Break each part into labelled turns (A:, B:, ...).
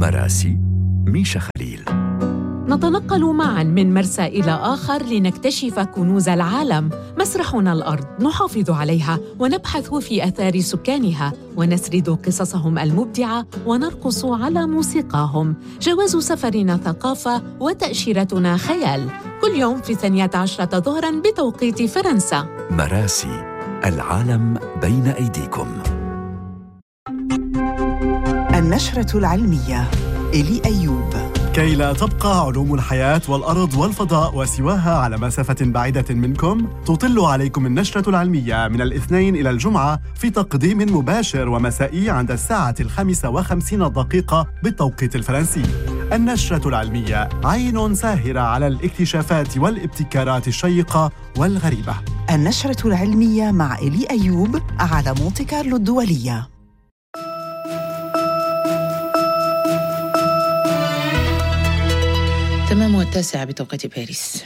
A: مراسي ميشا خليل.
B: نتنقل معاً من مرسى إلى آخر لنكتشف كنوز العالم. مسرحنا الأرض نحافظ عليها ونبحث في آثار سكانها ونسرد قصصهم المبدعة ونرقص على موسيقاهم. جواز سفرنا ثقافة وتأشيرتنا خيال. كل يوم في 12 ظهراً بتوقيت فرنسا.
A: مراسي، العالم بين أيديكم.
C: النشرة العلمية إلي أيوب.
D: كي لا تبقى علوم الحياة والأرض والفضاء وسواها على مسافة بعيدة منكم، تطل عليكم النشرة العلمية من الاثنين إلى الجمعة في تقديم مباشر ومسائي عند 1:55 بالتوقيت الفرنسي. النشرة العلمية عين ساهرة على الاكتشافات والابتكارات الشيقة والغريبة.
C: النشرة العلمية مع إلي أيوب على مونتي كارلو الدولية.
E: تمام 9 بتوقيت باريس.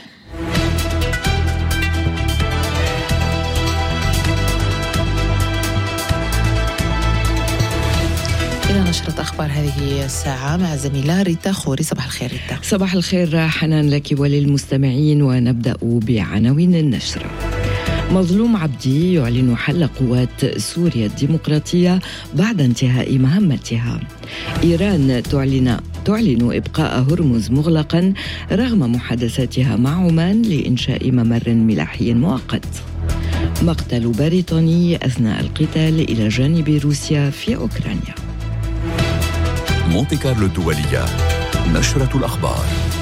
E: إلى نشرة أخبار هذه الساعة مع زميلة ريتا خوري. صباح الخير ريتا.
F: صباح الخير حنان لك وللمستمعين، ونبدأ بعناوين النشرة. مظلوم عبدي يعلن حل قوات سوريا الديمقراطية بعد انتهاء مهمتها. إيران تعلن إبقاء هرمز مغلقا رغم محادثاتها مع عمان لإنشاء ممر ملاحي مؤقت. مقتل بريطاني أثناء القتال إلى جانب روسيا في أوكرانيا.
A: مونتي كارلو الدولية، نشرة الأخبار.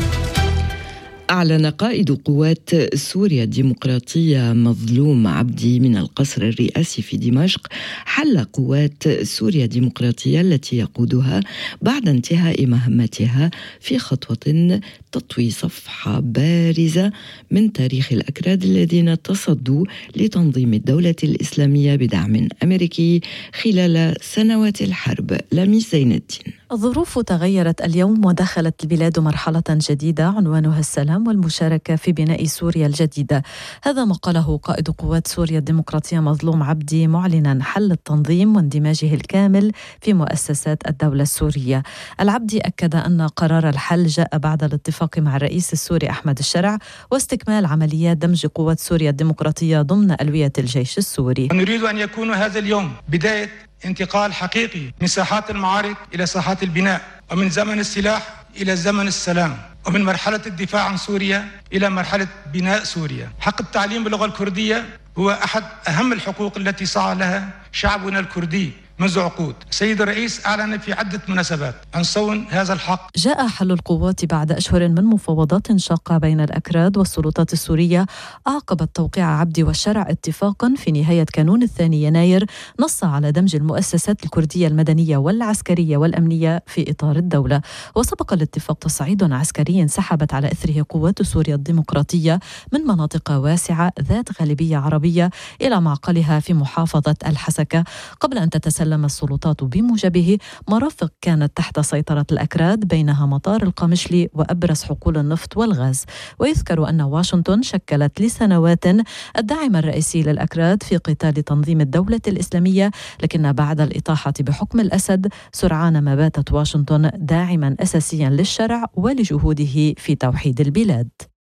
F: أعلن قائد قوات سوريا الديمقراطية مظلوم عبدي من القصر الرئاسي في دمشق حل قوات سوريا الديمقراطية التي يقودها بعد انتهاء مهمتها في خطوة تطوي صفحة بارزة من تاريخ الأكراد الذين تصدوا لتنظيم الدولة الإسلامية بدعم أمريكي خلال سنوات الحرب. لميس زين الدين.
B: الظروف تغيرت اليوم ودخلت البلاد مرحلة جديدة عنوانها السلام والمشاركة في بناء سوريا الجديدة. هذا ما قاله قائد قوات سوريا الديمقراطية مظلوم عبدي معلنا حل التنظيم واندماجه الكامل في مؤسسات الدولة السورية. العبدي أكد أن قرار الحل جاء بعد الاتفاق مع الرئيس السوري أحمد الشرع واستكمال عمليات دمج قوات سوريا الديمقراطية ضمن ألوية الجيش السوري.
G: نريد أن يكون هذا اليوم بداية انتقال حقيقي من ساحات المعارك إلى ساحات البناء، ومن زمن السلاح إلى زمن السلام، ومن مرحلة الدفاع عن سوريا إلى مرحلة بناء سوريا. حق التعليم باللغة الكردية هو أحد أهم الحقوق التي سعى لها شعبنا الكردي منذ عقود. السيد الرئيس أعلن في عدة مناسبات عن صون هذا الحق.
B: جاء حل القوات بعد أشهر من مفاوضات شاقة بين الأكراد والسلطات السورية أعقبت توقيع عبدي والشرع اتفاقا في نهاية كانون 2 يناير نص على دمج المؤسسات الكردية المدنية والعسكرية والأمنية في إطار الدولة. وسبق الاتفاق تصعيد عسكري انسحبت على إثره قوات سوريا الديمقراطية من مناطق واسعة ذات غالبية عربية إلى معقلها في محافظة الحسكة، قبل أن تتسلم السلطات بموجبه مرافق كانت تحت سيطرة الأكراد بينها مطار القمشلي وأبرز حقول النفط والغاز. ويذكر أن واشنطن شكلت لسنوات الداعم الرئيسي للأكراد في قتال تنظيم الدولة الإسلامية، لكن بعد الإطاحة بحكم الأسد سرعان ما باتت واشنطن داعما أساسيا للشرع ولجهوده في توحيد البلاد.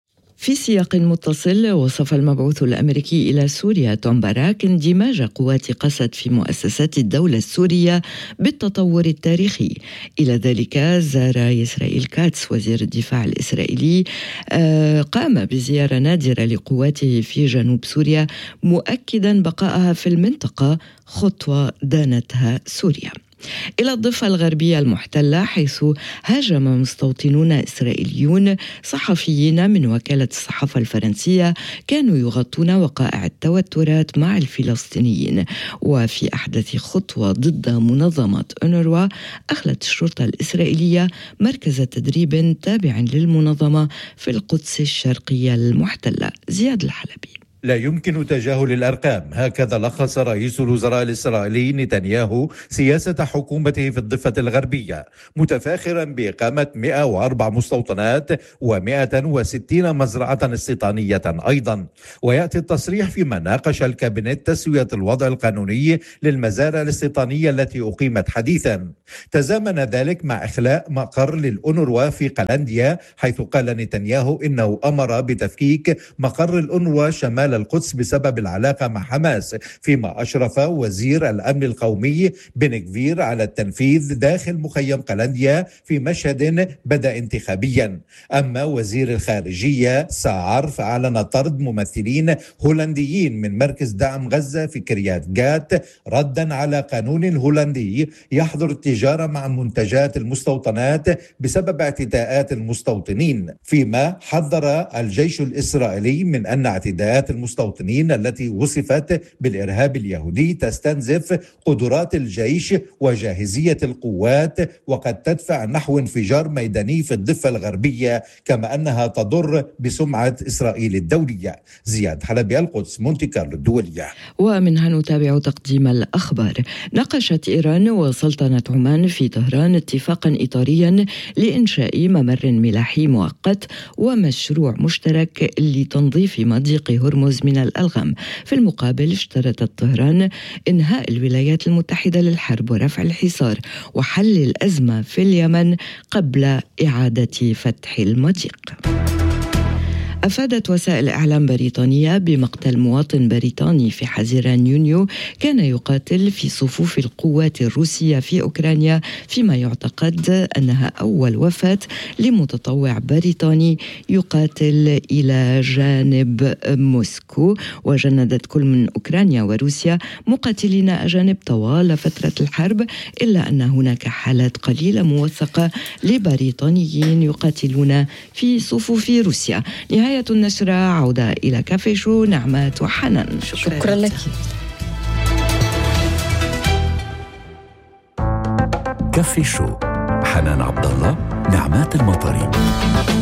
F: في سياق متصل، وصف المبعوث الأمريكي إلى سوريا توم باراك اندماج قوات قسد في مؤسسات الدولة السورية بالتطور التاريخي. إلى ذلك زار إسرائيل كاتس وزير الدفاع الإسرائيلي قام بزيارة نادرة لقواته في جنوب سوريا، مؤكدا بقائها في المنطقة خطوة دانتها سوريا. إلى الضفة الغربية المحتلة، حيث هاجم مستوطنون إسرائيليون صحفيين من وكالة الصحافة الفرنسية كانوا يغطون وقائع التوترات مع الفلسطينيين. وفي أحدث خطوة ضد منظمة أونروا، أخلت الشرطة الإسرائيلية مركز تدريب تابع للمنظمة في القدس الشرقية المحتلة. زياد الحلبي.
H: لا يمكن تجاهل الأرقام، هكذا لخص رئيس الوزراء الإسرائيلي نتنياهو سياسة حكومته في الضفة الغربية، متفاخرا بإقامة 104 مستوطنات و160 مزرعة استيطانية أيضا. ويأتي التصريح فيما ناقش الكابينت تسوية الوضع القانوني للمزارع الاستيطانية التي أقيمت حديثا. تزامن ذلك مع إخلاء مقر للأونروا في قلنديا، حيث قال نتنياهو إنه أمر بتفكيك مقر الأونروا شمال القدس بسبب العلاقة مع حماس، فيما أشرف وزير الأمن القومي بن غفير على التنفيذ داخل مخيم قلنديا في مشهد بدأ انتخابيا. أما وزير الخارجية ساعر فأعلن طرد ممثلين هولنديين من مركز دعم غزة في كريات جات، ردا على قانون هولندي يحظر التجارة مع منتجات المستوطنات بسبب اعتداءات المستوطنين، فيما حذر الجيش الإسرائيلي من أن اعتداءات المستوطنين التي وصفت بالإرهاب اليهودي تستنزف قدرات الجيش وجاهزية القوات، وقد تدفع نحو انفجار ميداني في الضفة الغربية، كما أنها تضر بسمعة إسرائيل الدولية. زياد حلبي، القدس، مونتي كارلو الدولية.
F: ومنها نتابع تقديم الأخبار. ناقشت إيران وسلطنة عمان في طهران اتفاقا إطاريا لإنشاء ممر ملاحي مؤقت ومشروع مشترك لتنظيف مضيق هرمز من الألغام. في المقابل اشترطت طهران إنهاء الولايات المتحدة للحرب ورفع الحصار وحل الأزمة في اليمن قبل إعادة فتح المضيق. أفادت وسائل إعلام بريطانية بمقتل مواطن بريطاني في حزيران يونيو كان يقاتل في صفوف القوات الروسية في أوكرانيا، فيما يعتقد أنها أول وفاة لمتطوع بريطاني يقاتل إلى جانب موسكو. وجندت كل من أوكرانيا وروسيا مقاتلين أجانب طوال فترة الحرب، إلا أن هناك حالات قليلة موثقة لبريطانيين يقاتلون في صفوف روسيا. نهاية النشرة، عودة إلى كافي شو نعمات وحنان.
E: شكرا لك.
A: كافي شو، حنان عبد الله، نعمات المطري.